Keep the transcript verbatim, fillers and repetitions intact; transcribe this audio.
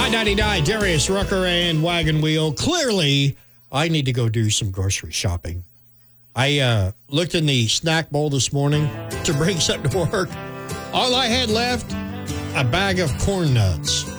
I ninety-nine, Darius Rucker and Wagon Wheel. Clearly, I need to go do some grocery shopping. I uh, looked in the snack bowl this morning to bring something to work. All I had left, a bag of corn nuts.